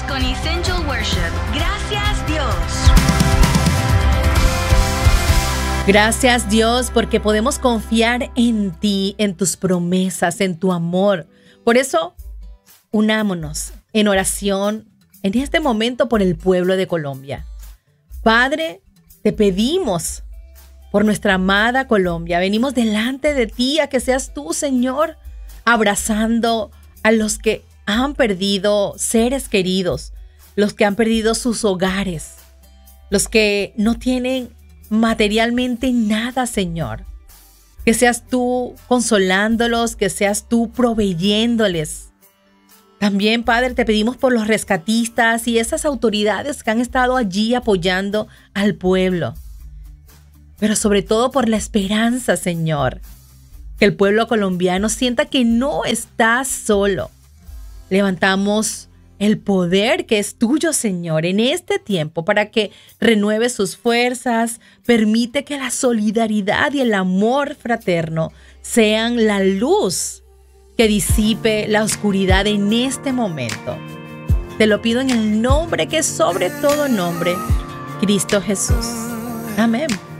con Essential Worship. Gracias, Dios. Gracias, Dios, porque podemos confiar en ti, en tus promesas, en tu amor. Por eso, unámonos en oración en este momento por el pueblo de Colombia. Padre, te pedimos por nuestra amada Colombia. Venimos delante de ti a que seas tú, Señor, abrazando a los que han perdido seres queridos, los que han perdido sus hogares, los que no tienen materialmente nada, Señor. Que seas tú consolándolos, que seas tú proveyéndoles. También, Padre, te pedimos por los rescatistas y esas autoridades que han estado allí apoyando al pueblo. Pero sobre todo por la esperanza, Señor. Que el pueblo colombiano sienta que no está solo. Levantamos el poder que es tuyo, Señor, en este tiempo para que renueve sus fuerzas. Permite que la solidaridad y el amor fraterno sean la luz que disipe la oscuridad en este momento. Te lo pido en el nombre que es sobre todo nombre, Cristo Jesús. Amén.